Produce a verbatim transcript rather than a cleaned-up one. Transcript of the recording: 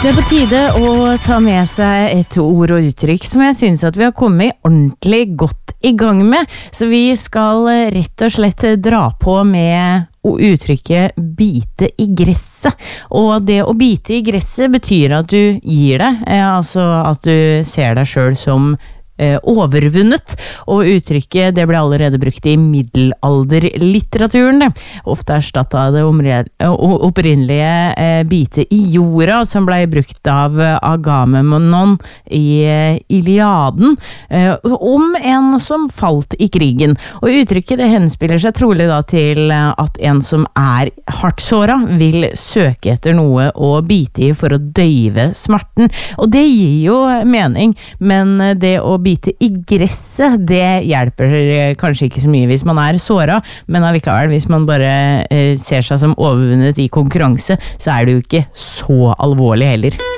Det er på tide å ta med seg et ord og uttrykk som jeg synes at vi har kommet ordentlig godt i gang med. Så vi skal rett og slett dra på med uttrykket bite i gresset. Og det å bite i gresset betyr at du gir det, altså at du ser deg selv som overvunnet, og uttrykket det ble allerede brukt i middelalderlitteraturen det. Ofte erstattet av det opprinnelige eh, bite i jorda som ble brukt av Agamemnon i eh, Iliaden eh, om en som falt i krigen, og uttrykket det henspiller seg trolig da til at en som er hardt såret vil søke etter noe å bite i for å døyve smerten, og det gir jo mening, men det å bite i gresset, det hjelper kanskje ikke så mye hvis man er såret, men allikevel, hvis man bare eh, ser seg som overvunnet i konkurranse, så er det jo ikke så alvorlig heller.